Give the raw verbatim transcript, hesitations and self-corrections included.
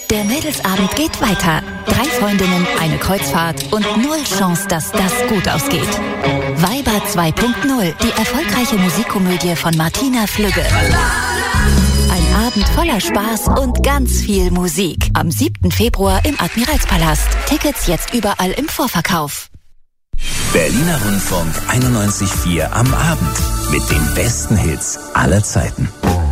Der Mädelsabend geht weiter. Drei Freundinnen, eine Kreuzfahrt und null Chance, dass das gut ausgeht. Weiber zwei Punkt null, die erfolgreiche Musikkomödie von Martina Flügge. Ein Abend voller Spaß und ganz viel Musik. Am siebten Februar im Admiralspalast. Tickets jetzt überall im Vorverkauf. Berliner Rundfunk einundneunzig Komma vier am Abend mit den besten Hits aller Zeiten.